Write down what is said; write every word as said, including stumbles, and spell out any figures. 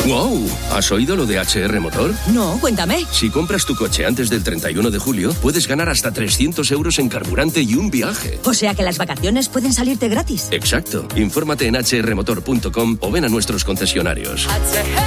¡Wow! ¿Has oído lo de H R Motor? No, cuéntame. Si compras tu coche antes del treinta y uno de julio, puedes ganar hasta trescientos euros en carburante y un viaje. O sea que las vacaciones pueden salirte gratis. Exacto. Infórmate en h r motor punto com o ven a nuestros concesionarios.